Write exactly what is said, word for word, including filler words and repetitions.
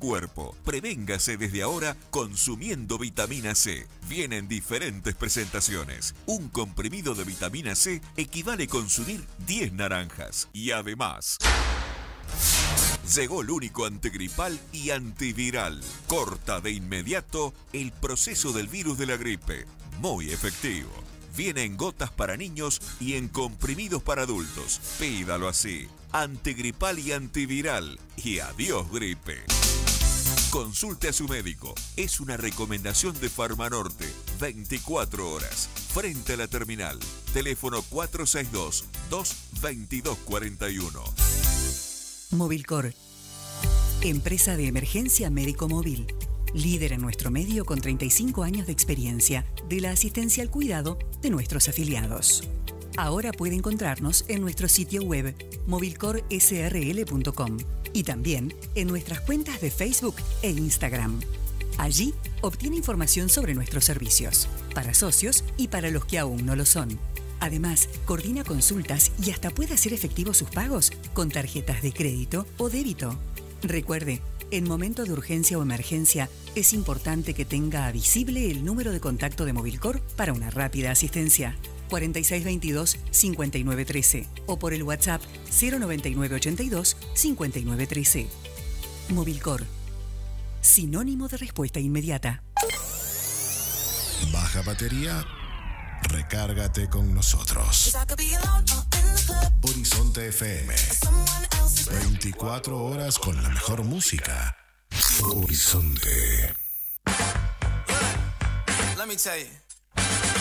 cuerpo. Prevéngase desde ahora consumiendo vitamina C. Vienen diferentes presentaciones. Un comprimido de vitamina C equivale a consumir diez naranjas. Y además, llegó el único antigripal y antiviral. Corta de inmediato el proceso del virus de la gripe. Muy efectivo. Viene en gotas para niños y en comprimidos para adultos. Pídalo así. Antigripal y antiviral. Y adiós gripe. Consulte a su médico. Es una recomendación de Farmanorte. veinticuatro horas. Frente a la terminal. Teléfono cuatro seis dos, dos dos dos cuatro uno. Movilcor. Empresa de emergencia médico móvil. Líder en nuestro medio con treinta y cinco años de experiencia de la asistencia al cuidado de nuestros afiliados. Ahora puede encontrarnos en nuestro sitio web movilcor s r l punto com y también en nuestras cuentas de Facebook e Instagram. Allí obtiene información sobre nuestros servicios, para socios y para los que aún no lo son. Además, coordina consultas y hasta puede hacer efectivos sus pagos con tarjetas de crédito o débito. Recuerde, en momento de urgencia o emergencia, es importante que tenga visible el número de contacto de Movilcor para una rápida asistencia. cuarenta y seis veintidós, cincuenta y nueve trece o por el WhatsApp cero noventa y nueve ochenta y dos, cincuenta y nueve trece. Movilcor. Sinónimo de respuesta inmediata. ¿Baja batería? Recárgate con nosotros. Horizonte F M. veinticuatro horas con la mejor música. Horizonte. Let me tell you.